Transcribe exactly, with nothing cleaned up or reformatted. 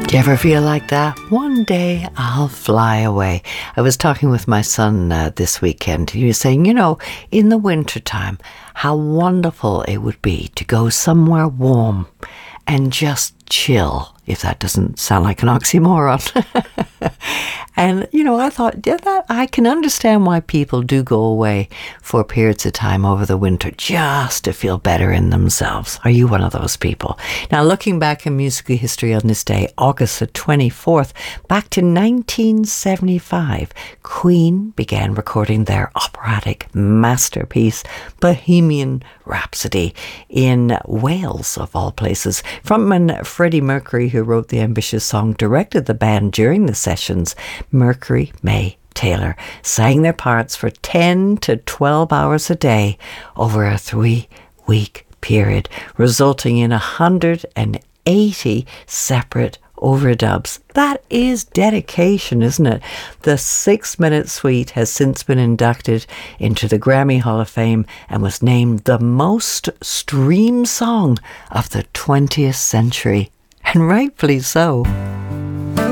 Do you ever feel like that? One day I'll fly away. I was talking with my son uh, this weekend. He was saying, you know, in the wintertime, how wonderful it would be to go somewhere warm and just chill, if that doesn't sound like an oxymoron. And, you know, I thought, yeah, that I can understand why people do go away for periods of time over the winter just to feel better in themselves. Are you one of those people? Now, looking back in musical history on this day, August the twenty-fourth, back to nineteen seventy-five, Queen began recording their operatic masterpiece, Bohemian Rhapsody, in Wales, of all places. Frontman Freddie Mercury, who wrote the ambitious song, directed the band during the sessions. Mercury, May, Taylor sang their parts for ten to twelve hours a day over a three-week period, resulting in one hundred eighty separate overdubs. That is dedication, isn't it? The six-minute suite has since been inducted into the Grammy Hall of Fame and was named the most streamed song of the twentieth century. And rightfully so.